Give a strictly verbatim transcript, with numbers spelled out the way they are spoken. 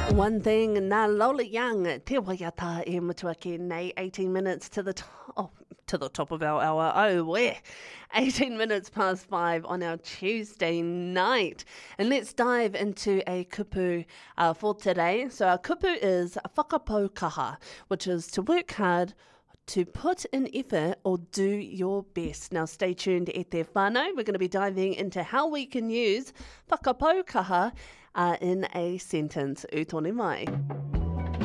One thing, na Lola Young, te waiata e mutuaki nei, eighteen minutes to the top, oh, to the top of our hour. Oh, where? eighteen minutes past five on our Tuesday night. And let's dive into a kupu uh, for today. So our kupu is whakapaukaha, which is to work hard, to put in effort or do your best. Now stay tuned e te whānau. We're going to be diving into how we can use whakapaukaha uh, in a sentence. U tōne mai.